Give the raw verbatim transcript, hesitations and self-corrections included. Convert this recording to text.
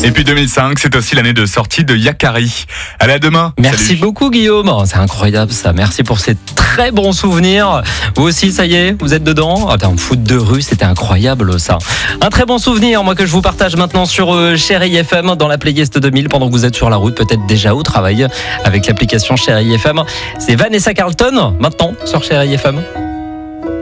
Et puis deux mille cinq, c'est aussi l'année de sortie de Yakari. Allez, à demain. Merci Salut. beaucoup Guillaume, c'est incroyable ça, merci pour ces très bons souvenirs. Vous aussi, ça y est, vous êtes dedans. Attends, foot de rue, c'était incroyable ça. Un très bon souvenir, moi que je vous partage maintenant sur euh, Chérie F M dans la playlist deux mille pendant que vous êtes sur la route, peut-être déjà au travail avec l'application Chérie F M. C'est Vanessa Carlton maintenant sur Chérie F M.